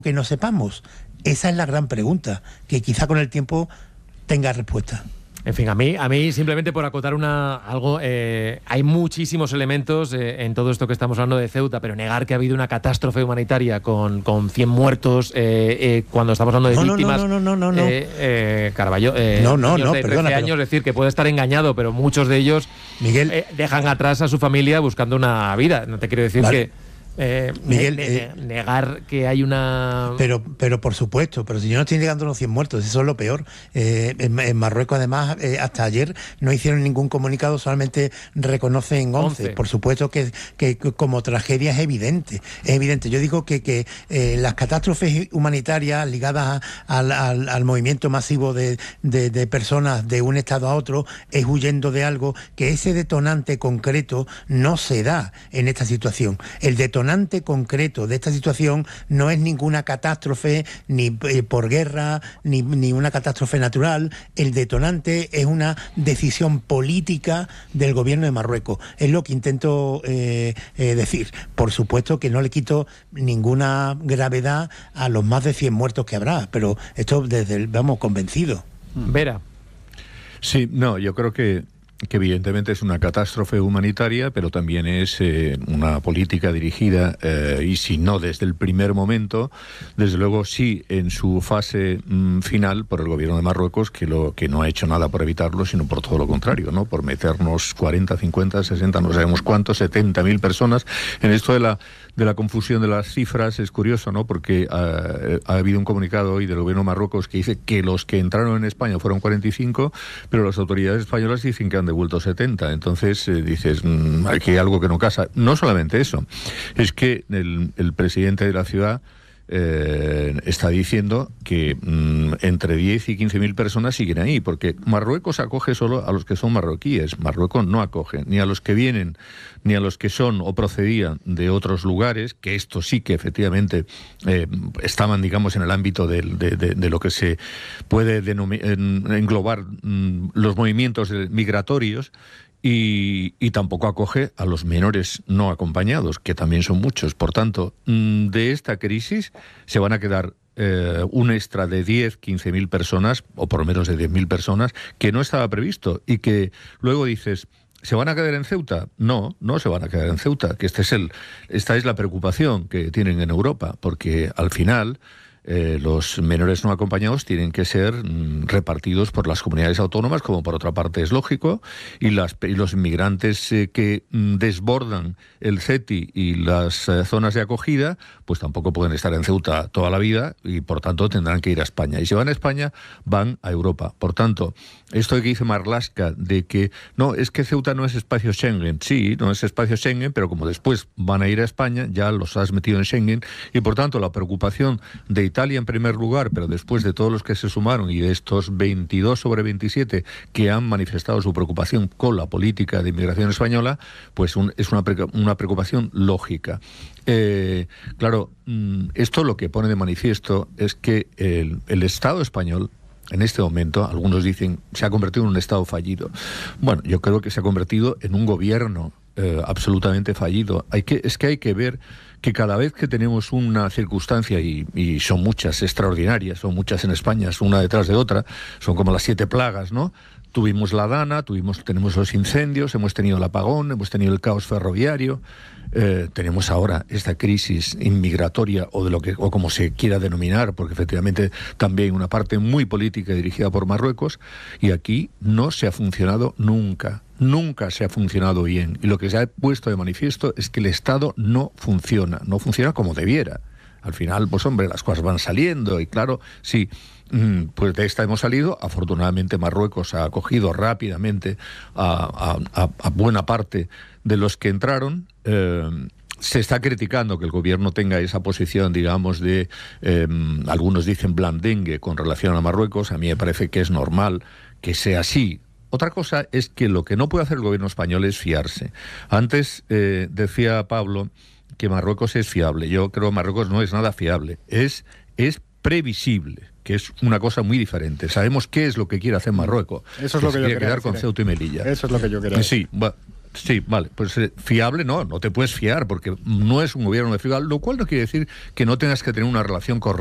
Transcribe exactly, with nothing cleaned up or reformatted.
que no sepamos? Esa es la gran pregunta, que quizá con el tiempo tenga respuesta. En fin, a mí, a mí simplemente por acotar una algo, eh, hay muchísimos elementos eh, en todo esto que estamos hablando de Ceuta, pero negar que ha habido una catástrofe humanitaria con, con cien muertos, eh, eh, cuando estamos hablando de no, víctimas... No, no, no, no, no. Eh, eh, Carballo, eh, no, no, no, de perdona, trece años, pero... es decir, que puede estar engañado, pero muchos de ellos Miguel, eh, dejan atrás a su familia buscando una vida. No te quiero decir vale. que... Eh, Miguel, ne- eh, ne- negar que hay una... Pero pero por supuesto, pero si yo no estoy llegando a los cien muertos, eso es lo peor. Eh, en, en Marruecos, además, eh, hasta ayer no hicieron ningún comunicado, solamente reconocen once. Por supuesto que, que, que como tragedia es evidente, es evidente. Yo digo que, que eh, las catástrofes humanitarias ligadas a, al, al, al movimiento masivo de, de, de personas de un estado a otro es huyendo de algo, que ese detonante concreto no se da en esta situación. El detonante detonante concreto de esta situación no es ninguna catástrofe, ni eh, por guerra, ni, ni una catástrofe natural. El detonante es una decisión política del gobierno de Marruecos. Es lo que intento eh, eh, decir. Por supuesto que no le quito ninguna gravedad a los más de cien muertos que habrá, pero esto desde el, vamos, convencido. Vera. Sí, no, yo creo que que evidentemente es una catástrofe humanitaria, pero también es eh, una política dirigida, eh, y si no desde el primer momento, desde luego sí en su fase mm, final por el gobierno de Marruecos, que lo que no ha hecho nada por evitarlo, sino por todo lo contrario, ¿no? Por meternos cuarenta, cincuenta, sesenta, no sabemos cuántos, setenta mil personas. En esto de la de la confusión de las cifras es curioso, ¿no? Porque uh, ha habido un comunicado hoy del gobierno de Marruecos que dice que los que entraron en España fueron cuarenta y cinco, pero las autoridades españolas dicen que han devuelto setenta. Entonces eh, dices, mmm, aquí hay algo que no casa. No solamente eso, es que el, el presidente de la ciudad Eh, está diciendo que mmm, entre diez y quince mil personas siguen ahí, porque Marruecos acoge solo a los que son marroquíes. Marruecos no acoge ni a los que vienen, ni a los que son o procedían de otros lugares, que esto sí que efectivamente eh, estaban, digamos, en el ámbito de, de, de, de lo que se puede denomi- en, englobar mmm, los movimientos migratorios. Y, y tampoco acoge a los menores no acompañados, que también son muchos. Por tanto, de esta crisis se van a quedar eh, un extra de diez, quince mil personas, o por lo menos de diez mil personas, que no estaba previsto. Y que luego dices, ¿se van a quedar en Ceuta? No, no se van a quedar en Ceuta, que este es el, esta es la preocupación que tienen en Europa, porque al final... Eh, los menores no acompañados tienen que ser mm, repartidos por las comunidades autónomas, como por otra parte es lógico, y, las, y los inmigrantes eh, que mm, desbordan el CETI y las eh, zonas de acogida, pues tampoco pueden estar en Ceuta toda la vida y por tanto tendrán que ir a España. Y si van a España, van a Europa. Por tanto, esto que dice Marlaska de que no, es que Ceuta no es espacio Schengen. Sí, no es espacio Schengen, pero como después van a ir a España, ya los has metido en Schengen, y por tanto la preocupación de Italia en primer lugar, pero después de todos los que se sumaron y de estos veintidós sobre veintisiete que han manifestado su preocupación con la política de inmigración española, pues un, es una, pre, una preocupación lógica. Eh, claro, esto lo que pone de manifiesto es que el, el Estado español, en este momento, algunos dicen, se ha convertido en un Estado fallido. Bueno, yo creo que se ha convertido en un gobierno eh, absolutamente fallido. Hay que, es que hay que ver que cada vez que tenemos una circunstancia, y, y son muchas extraordinarias, son muchas en España, una detrás de otra, son como las siete plagas, ¿no? Tuvimos la Dana, tuvimos, tenemos los incendios, hemos tenido el apagón, hemos tenido el caos ferroviario, eh, tenemos ahora esta crisis inmigratoria, o de lo que, o como se quiera denominar, porque efectivamente también una parte muy política dirigida por Marruecos, y aquí no se ha funcionado nunca. Nunca se ha funcionado bien. Y lo que se ha puesto de manifiesto es que el Estado no funciona, no funciona como debiera. Al final, pues hombre, las cosas van saliendo y claro, sí, pues de esta hemos salido. Afortunadamente Marruecos ha acogido rápidamente a, a, a buena parte de los que entraron. Eh, Se está criticando que el gobierno tenga esa posición, digamos, de, eh, algunos dicen blandengue con relación a Marruecos. A mí me parece que es normal que sea así. Otra cosa es que lo que no puede hacer el gobierno español es fiarse. Antes eh, decía Pablo que Marruecos es fiable. Yo creo que Marruecos no es nada fiable. Es, es previsible, que es una cosa muy diferente. Sabemos qué es lo que quiere hacer Marruecos. Eso es lo que, que yo quería quedar decir, con Ceuta y Melilla. Eso es lo que yo quería decir. Sí, bueno, Sí, vale, pues eh, fiable no, no te puedes fiar porque no es un gobierno de fiable, lo cual no quiere decir que no tengas que tener una relación correcta